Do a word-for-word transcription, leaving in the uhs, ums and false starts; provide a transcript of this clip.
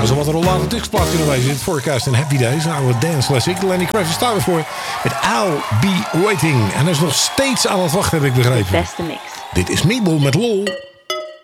Nou, zo wat er al later tussenplaat kunnen wezen. Het Forecast en Happy Days. Een oude dance classic. Lenny Kravitz staat ervoor met I'll Be Waiting. En hij is nog steeds aan het wachten, heb ik begrepen. Beste mix. Dit is Meatball met Lol.